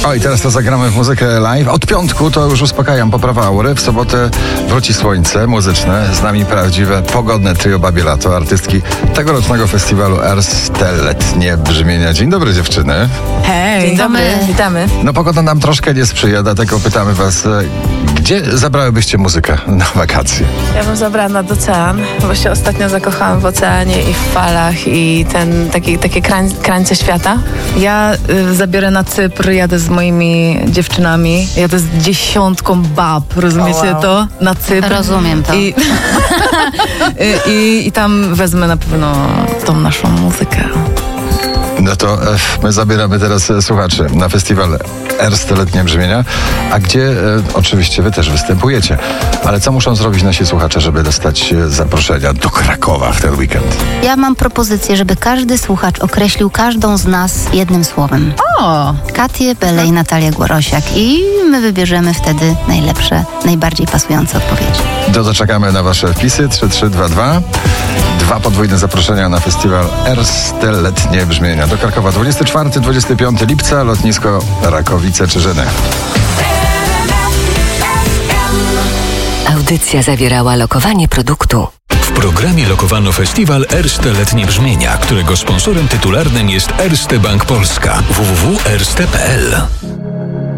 Oj, teraz to zagramy w muzykę live. Od piątku to już uspokajam, poprawa aury. W sobotę wróci słońce muzyczne. Z nami prawdziwe, pogodne trio Babie Lato, artystki tegorocznego festiwalu Erste Letnie Brzmienia. Dzień dobry, dziewczyny. Hej, Dzień dobry, witamy. No pogoda nam troszkę nie sprzyja, dlatego pytamy was, gdzie zabrałybyście muzykę na wakacje? Ja bym zabrała nad ocean, bo się ostatnio zakochałam w oceanie i w falach i takie krańce świata. Ja zabiorę na Cypr, jadę z moimi dziewczynami, jadę z 10 bab, rozumiecie to? Na Cypr. Rozumiem to. I tam wezmę na pewno tą naszą muzykę. No to my zabieramy teraz słuchaczy na festiwal Erste Letnie Brzmienia, a gdzie oczywiście wy też występujecie. Ale co muszą zrobić nasi słuchacze, żeby dostać zaproszenia do Krakowa w ten weekend? Ja mam propozycję, żeby każdy słuchacz określił każdą z nas jednym słowem. O! Katię, Belę i Natalię Głorosiak. I my wybierzemy wtedy najlepsze, najbardziej pasujące odpowiedzi. Doczekamy na wasze wpisy 3322. 2 podwójne zaproszenia na festiwal Erste Letnie Brzmienia do Krakowa 24-25 lipca, lotnisko Rakowice-Czyżyny. Audycja zawierała lokowanie produktu. W programie lokowano festiwal Erste Letnie Brzmienia, którego sponsorem tytularnym jest Erste Bank Polska. www.erste.pl